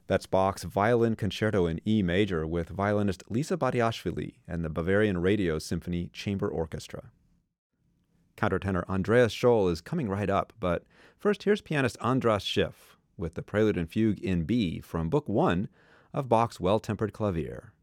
That's Bach's Violin Concerto in E major with violinist Lisa Batiashvili and the Bavarian Radio Symphony Chamber Orchestra. Countertenor Andreas Scholl is coming right up, but first here's pianist Andras Schiff with the Prelude and Fugue in B from Book 1 of Bach's Well-Tempered Clavier.